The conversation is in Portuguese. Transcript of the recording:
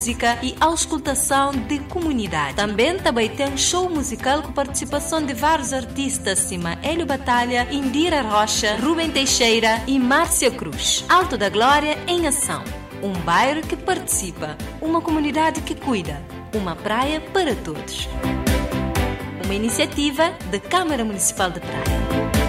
música e auscultação de comunidade. Também tem show musical com participação de vários artistas, como Hélio Batalha, Indira Rocha, Rubem Teixeira e Márcia Cruz. Alto da Glória em ação. Um bairro que participa, uma comunidade que cuida, uma praia para todos. Uma iniciativa da Câmara Municipal de Praia.